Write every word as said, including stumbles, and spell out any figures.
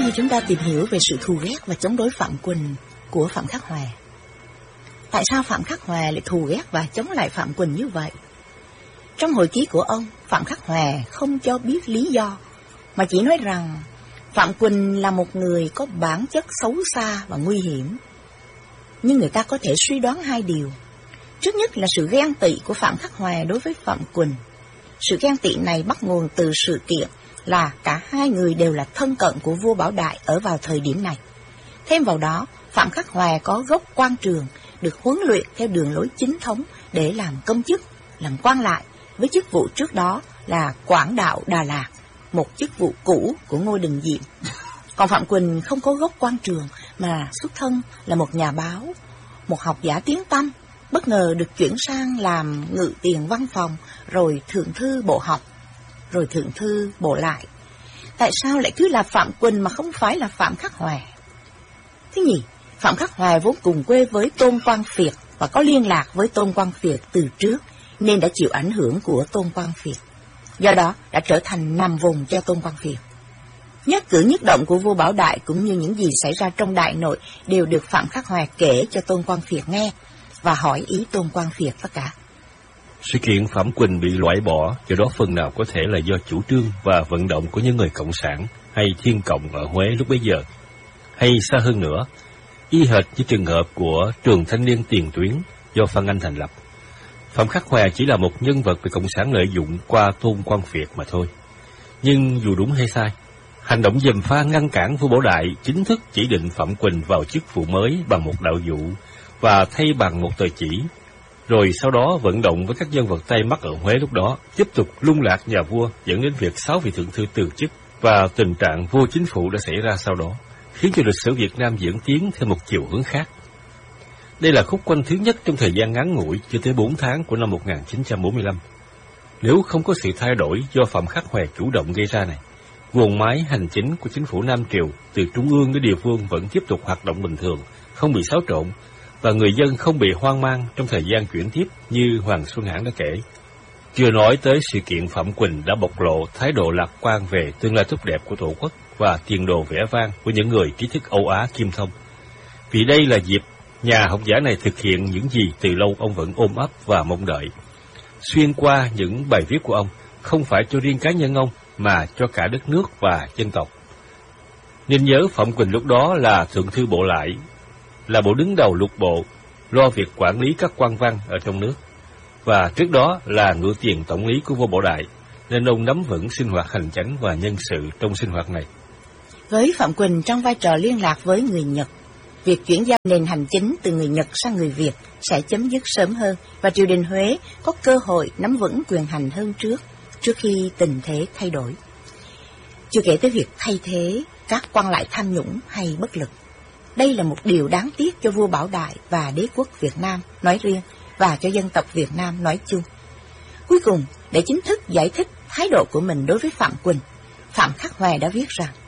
nay chúng ta tìm hiểu về sự thù ghét và chống đối Phạm Quỳnh của Phạm Khắc Hòa. Tại sao Phạm Khắc Hòa lại thù ghét và chống lại Phạm Quỳnh như vậy? Trong hồi ký của ông, Phạm Khắc Hòa không cho biết lý do, mà chỉ nói rằng Phạm Quỳnh là một người có bản chất xấu xa và nguy hiểm. Nhưng người ta có thể suy đoán hai điều. Trước nhất là sự ghen tị của Phạm Khắc Hòa đối với Phạm Quỳnh. Sự ghen tị này bắt nguồn từ sự kiện là cả hai người đều là thân cận của vua Bảo Đại ở vào thời điểm này. Thêm vào đó, Phạm Khắc Hòa có gốc quan trường, được huấn luyện theo đường lối chính thống để làm công chức, làm quan lại, với chức vụ trước đó là Quảng đạo Đà Lạt, một chức vụ cũ của Ngô Đình Diệm. Còn Phạm Quỳnh không có gốc quan trường mà xuất thân là một nhà báo, một học giả tiếng tăm, bất ngờ được chuyển sang làm ngự tiền văn phòng, rồi thượng thư bộ học, rồi thượng thư bộ lại. Tại sao lại cứ là Phạm Quỳnh mà không phải là Phạm Khắc Hòa? Thứ nhì, Phạm Khắc Hòa vốn cùng quê với Tôn Quang Phiệt và có liên lạc với Tôn Quang Phiệt từ trước, nên đã chịu ảnh hưởng của Tôn Quang Phiệt. Do đó đã trở thành nằm vùng cho Tôn Quang Phiệt. Nhất cử nhất động của vua Bảo Đại cũng như những gì xảy ra trong đại nội đều được Phạm Khắc Hòa kể cho Tôn Quang Phiệt nghe và hỏi ý Tôn Quang Phiệt tất cả. Sự kiện Phạm Quỳnh bị loại bỏ, do đó phần nào có thể là do chủ trương và vận động của những người cộng sản hay thiên cộng ở Huế lúc bấy giờ. Hay xa hơn nữa, y hệt như trường hợp của trường thanh niên tiền tuyến do Phan Anh thành lập, Phạm Khắc Hòa chỉ là một nhân vật bị cộng sản lợi dụng qua Tôn Quang Phiệt mà thôi. Nhưng dù đúng hay sai, hành động gièm pha ngăn cản vua Bảo Đại chính thức chỉ định Phạm Quỳnh vào chức vụ mới bằng một đạo dụ và thay bằng một tờ chỉ, rồi sau đó vận động với các nhân vật tay mắt ở Huế lúc đó tiếp tục lung lạc nhà vua, dẫn đến việc sáu vị thượng thư từ chức và tình trạng vô chính phủ đã xảy ra sau đó, khiến cho lịch sử Việt Nam diễn tiến theo một chiều hướng khác. Đây là khúc quanh thứ nhất trong thời gian ngắn ngủi chưa tới bốn tháng của năm một nghìn chín trăm bốn mươi lăm. Nếu không có sự thay đổi do Phạm Khắc Hòa chủ động gây ra này, guồng máy hành chính của chính phủ Nam Triều từ trung ương đến địa phương vẫn tiếp tục hoạt động bình thường, không bị xáo trộn, và người dân không bị hoang mang trong thời gian chuyển tiếp như Hoàng Xuân Hãn đã kể. Chưa nói tới sự kiện Phạm Quỳnh đã bộc lộ thái độ lạc quan về tương lai tốt đẹp của Tổ quốc và tiền đồ vẻ vang của những người trí thức Âu Á Kim Thông. Vì đây là dịp nhà học giả này thực hiện những gì từ lâu ông vẫn ôm ấp và mong đợi. Xuyên qua những bài viết của ông, không phải cho riêng cá nhân ông, mà cho cả đất nước và dân tộc. Nên nhớ Phạm Quỳnh lúc đó là thượng thư bộ lại, là bộ đứng đầu lục bộ, lo việc quản lý các quan văn ở trong nước, và trước đó là ngự tiền tổng lý của vua Bảo Đại, nên ông nắm vững sinh hoạt hành chánh và nhân sự trong sinh hoạt này. Với Phạm Quỳnh trong vai trò liên lạc với người Nhật, việc chuyển giao nền hành chính từ người Nhật sang người Việt sẽ chấm dứt sớm hơn và triều đình Huế có cơ hội nắm vững quyền hành hơn trước, trước khi tình thế thay đổi. Chưa kể tới việc thay thế các quan lại tham nhũng hay bất lực. Đây là một điều đáng tiếc cho vua Bảo Đại và đế quốc Việt Nam nói riêng và cho dân tộc Việt Nam nói chung. Cuối cùng, để chính thức giải thích thái độ của mình đối với Phạm Quỳnh, Phạm Khắc Hòa đã viết rằng: